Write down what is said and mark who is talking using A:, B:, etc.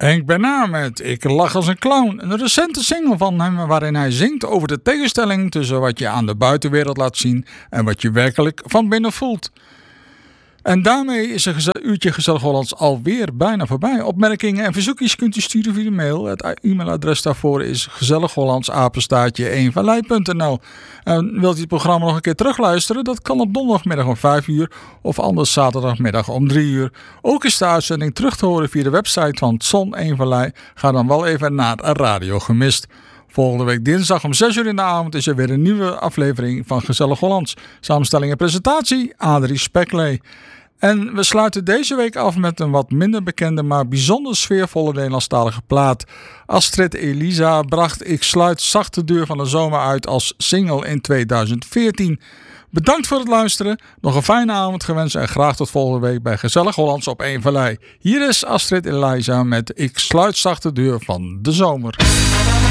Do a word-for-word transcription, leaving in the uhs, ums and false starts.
A: Henk Bernard met Ik lach als een clown. Een recente single van hem waarin hij zingt over de tegenstelling tussen wat je aan de buitenwereld laat zien en wat je werkelijk van binnen voelt. En daarmee is een geze- uurtje Gezellig Hollands alweer bijna voorbij. Opmerkingen en verzoekjes kunt u sturen via de mail. Het e-mailadres daarvoor is gezellighollands apenstaartje eenvallei punt n l. En wilt u het programma nog een keer terugluisteren? Dat kan op donderdagmiddag om vijf uur of anders zaterdagmiddag om drie uur. Ook is de uitzending terug te horen via de website van het Zon Eenvallei. Ga dan wel even naar Radio Gemist. Volgende week dinsdag om zes uur in de avond is er weer een nieuwe aflevering van Gezellig Hollands. Samenstelling en presentatie Adrie Speklee. En we sluiten deze week af met een wat minder bekende, maar bijzonder sfeervolle Nederlandstalige plaat. Astrid Elisa bracht Ik sluit zacht de deur van de zomer uit als single in tweeduizend veertien. Bedankt voor het luisteren, nog een fijne avond gewenst en graag tot volgende week bij Gezellig Hollands op Eenvallei. Hier is Astrid Elisa met Ik sluit zacht de deur van de zomer.